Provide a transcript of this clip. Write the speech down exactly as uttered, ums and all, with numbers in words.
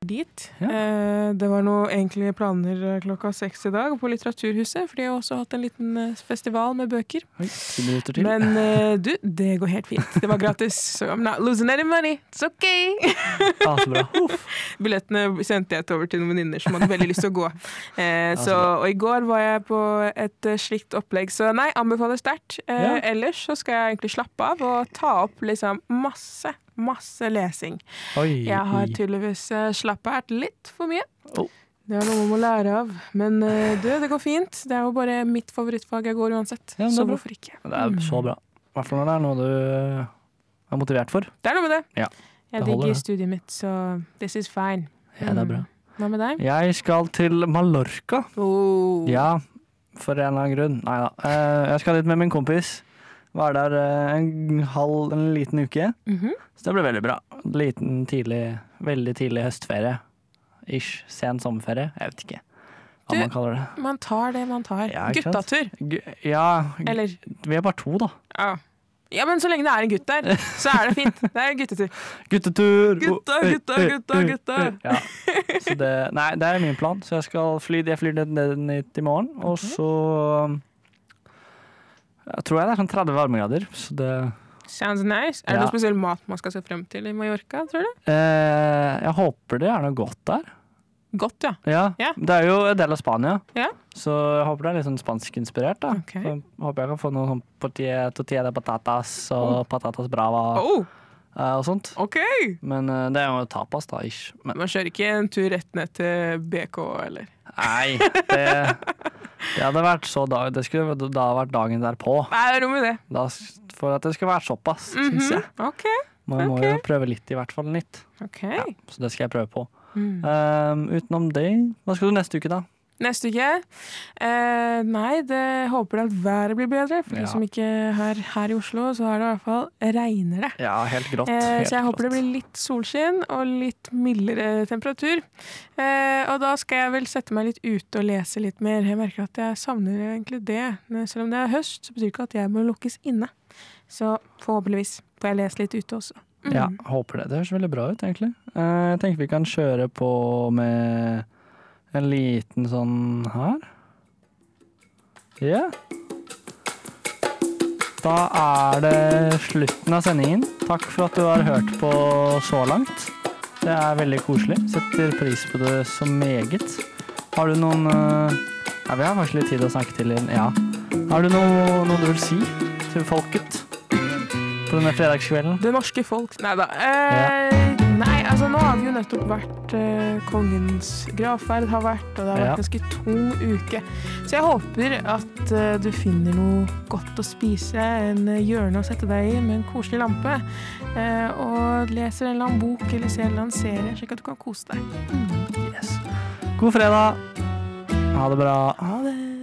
dit. Ja. Eh, det var noe egentlig planer klokka seks i dag på Litteraturhuset, for de har også hatt en liten eh, festival med bøker. Oi, ti minutter til. Men eh, du, det går helt fint. Det var gratis, so I'm not losing any money. It's okay! Ja, så bra. Uff. Billettene sendte jeg til over til noen venninner som hadde veldig lyst til å gå. Eh, så så, bra. og i går var jeg på et eh, slikt opplegg, så nei, anbefaler sterkt. Eh, Ja. Ellers så skal jeg egentlig slappe av og ta opp liksom masse, masse lesing. Oi, Jeg har oi. tydeligvis uh, slappet litt for mye. Oh. Det er noe man må lære av. Men eh, du, det går fint. Det er jo bare mitt favorittfag jeg går uansett. Ja, men det er så bra. hvorfor ikke? Det er så bra. I hvert fall når det er noe du er motivert for. Det er noe med det. Ja, jeg det holder digger det. studiet mitt, så this is fine. Ja, det er bra. Mm. Hva med deg? Jeg skal til Mallorca. Oh. Ja, for en eller annen grunn. Neida. Eh, jeg skal dit med min kompis. Var der eh, en halv, en liten uke. Mhm. Så det ble veldig bra. Liten, tidlig, veldig tidlig høstferie. Ish, sen sommerferie. Jeg vet ikke hva Du- man kaller det. Man tar det man tar. Ja, ikke sant? Guttatur. Gu- Ja, g- Eller, vi er bare to da. ja. Ja, men så lenge det er en gutt der, så er det fint. Det er guttetur. Guttetur! Gutta, Oi, gutta, oi, gutta, oi, gutta. oi. Ja. Så det, nei, det er min plan. Så jeg skal fly, jeg flyr ned ned hit i morgen, og så um, jeg tror jeg det er sånn tretti varmegrader, så det Sounds nice. Er det Ja. noe spesiell mat man skal se frem til i Mallorca, tror du? eh, Jeg håper det er noe godt der. Godt, ja. Ja, Ja. det er jo en del av Spania, Ja. så jeg håper det er litt sånn spansk-inspirert da. Ok. Så håper jeg kan få noe sånn tortilla, tortilla de patatas og patatas brava Oh, eh, og sånt. ok! Men eh, det er jo tapas da, ish. Men, Man kjører ikke en tur rett ned til B K, eller? nei, det, det hadde vært så dag, det skulle da vært dagen derpå. Nei, det er noe med det. Da, for at det skal være såpass, synes jeg. Mhm. Ok, Man må ok. jo prøve litt, i hvert fall nytt. ok. Ja, så det skal jeg prøve på. Mm. Um, utenom det, hva skal du neste uke da? Neste uke? Eh, nei, det håper at været blir bedre. For Ja. de som ikke er her i Oslo, så er det i hvert fall regner det. Ja, helt grått. Eh, helt så jeg håper det grått. blir litt solskinn og litt mildere temperatur. Eh, og da skal jeg vel sette meg litt ute og lese litt mer. Jeg merker at jeg savner egentlig det. Men selv om det er høst, så betyr det ikke at jeg må lukkes inne. Så forhåpentligvis får jeg lese litt ute også. Mm. Ja, håper det. Det høres veldig bra ut, egentlig. Eh, jeg tenker vi kan kjøre på med en liten sånn her. Ja. Da er det slutten av sendingen. Takk for at du har hørt på så langt. Det er veldig koselig. Setter pris på det så meget. Har du noen eh, Ja, vi har faktisk litt tid å snakke til igjen. Ja. Har du noe, noe du vil si til folket på denne fredagskvelden? Det norske folk. Neida. Eh, Nei, altså nå har vi jo nettopp vært eh, kongens gravferd har vært, og det har vært Ja. en ganske tung uke. Så jeg håper at eh, du finner noe godt å spise, en eh, hjørne å sette deg i med en koselig lampe, eh, og leser en eller annen bok eller ser en eller annen serie, slik at du kan kose deg. Yes. God fredag. Ha det bra. Ha det!